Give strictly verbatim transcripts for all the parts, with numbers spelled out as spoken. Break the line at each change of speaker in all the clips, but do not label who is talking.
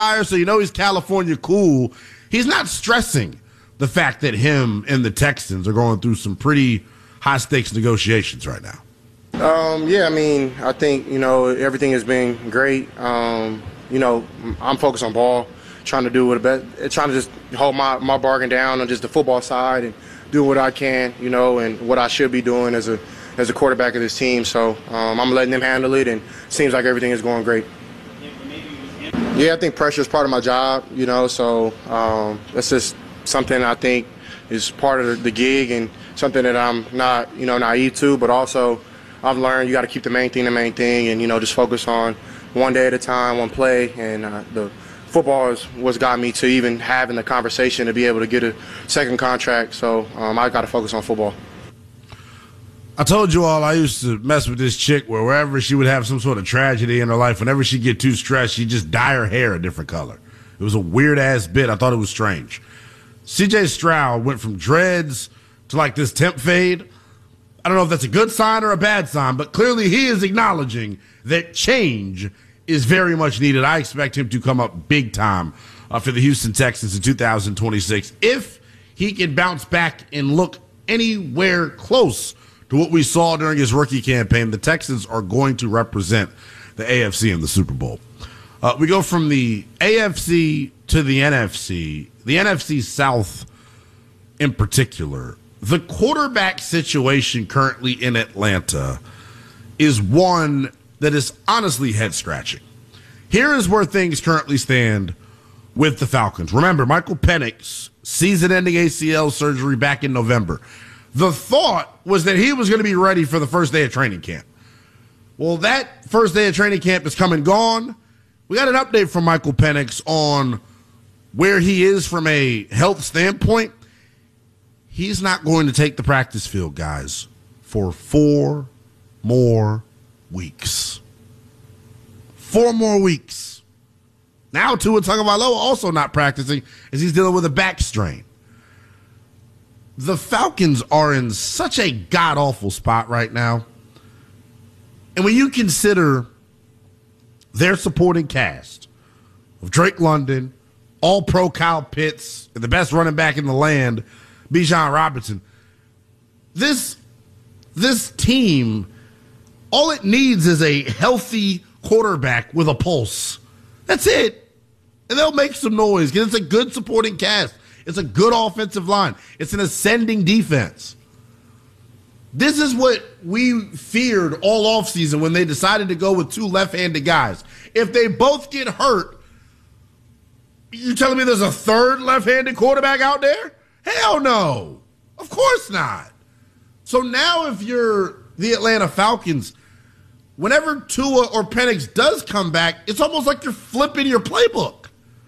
so you know he's California cool. He's not stressing the fact that him and the Texans are going through some pretty high-stakes negotiations right now.
Um, yeah, I mean, I think, you know, everything has been great. Um, you know, I'm focused on ball, trying to do what best, trying to just hold my, my bargain down on just the football side and do what I can, you know, and what I should be doing as a as a quarterback of this team. So um, I'm letting them handle it, and it seems like everything is going great. Yeah, I think pressure is part of my job, you know, so um, that's just something I think is part of the, the gig and something that I'm not, you know, naive to, but also I've learned you got to keep the main thing the main thing and, you know, just focus on one day at a time, one play, and uh, the football is what's got me to even having the conversation to be able to get a second contract, so um, I got to focus on football.
I told you all I used to mess with this chick where wherever she would have some sort of tragedy in her life, whenever she'd get too stressed, she'd just dye her hair a different color. It was a weird-ass bit. I thought it was strange. C J Stroud went from dreads to like this temp fade. I don't know if that's a good sign or a bad sign, but clearly he is acknowledging that change is very much needed. I expect him to come up big time uh, for the Houston Texans in two thousand twenty-six. If he can bounce back and look anywhere close to what we saw during his rookie campaign, the Texans are going to represent the A F C in the Super Bowl. Uh, we go from the A F C to the N F C, the N F C South in particular. The quarterback situation currently in Atlanta is one that is honestly head-scratching. Here is where things currently stand with the Falcons. Remember, Michael Penix, season-ending A C L surgery back in November. The thought was that he was going to be ready for the first day of training camp. Well, that first day of training camp is come and gone. We got an update from Michael Penix on where he is from a health standpoint. He's not going to take the practice field, guys, for four more weeks. Four more weeks. Now Tua Tagovailoa also not practicing as he's dealing with a back strain. The Falcons are in such a god-awful spot right now. And when you consider their supporting cast of Drake London, all-pro Kyle Pitts, and the best running back in the land, Bijan Robinson, this, this team, all it needs is a healthy quarterback with a pulse. That's it. And they'll make some noise because it's a good supporting cast. It's a good offensive line. It's an ascending defense. This is what we feared all offseason when they decided to go with two left-handed guys. If they both get hurt, you telling me there's a third left-handed quarterback out there? Hell no. Of course not. So now if you're the Atlanta Falcons, whenever Tua or Penix does come back, it's almost like you're flipping your playbook.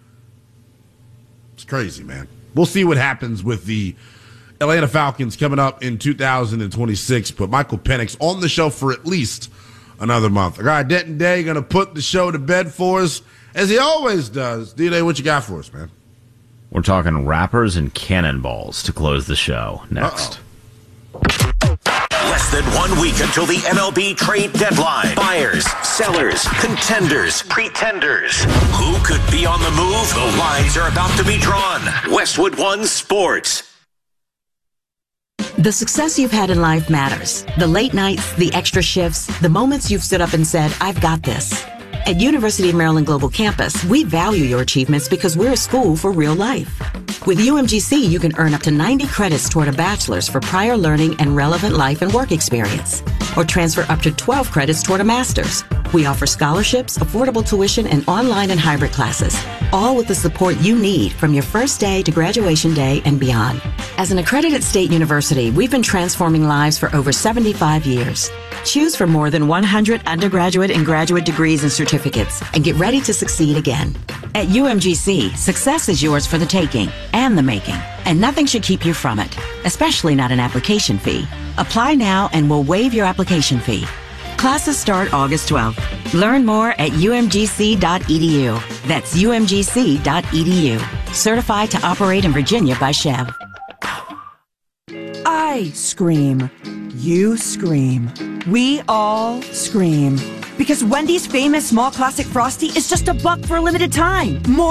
It's crazy, man. We'll see what happens with the Atlanta Falcons coming up in two thousand twenty-six. Put Michael Penix on the show for at least another month. All right, Denton Day going to put the show to bed for us, as he always does. D-Day, what you got for us, man?
We're talking rappers and cannonballs to close the show next.
Uh-oh.
Less than one week until the M L B trade deadline. Buyers, sellers, contenders, pretenders. Who could be on the move? The lines are about to be drawn. Westwood One Sports.
The success you've had in life matters. The late nights, the extra shifts, the moments you've stood up and said, I've got this. At University of Maryland Global Campus, we value your achievements because we're a school for real life. With U M G C, you can earn up to ninety credits toward a bachelor's for prior learning and relevant life and work experience, or transfer up to twelve credits toward a master's. We offer scholarships, affordable tuition, and online and hybrid classes, all with the support you need from your first day to graduation day and beyond. As an accredited state university, we've been transforming lives for over seventy-five years. Choose from more than one hundred undergraduate and graduate degrees and certificates and get ready to succeed again. At U M G C, success is yours for the taking and the making, and nothing should keep you from it, especially not an application fee. Apply now and we'll waive your application fee. Classes start August twelfth. Learn more at U M G C dot E D U. That's U M G C dot E D U. Certified to operate in Virginia by Chev.
I scream. You scream. We all scream. Because Wendy's famous small classic Frosty is just a buck for a limited time. More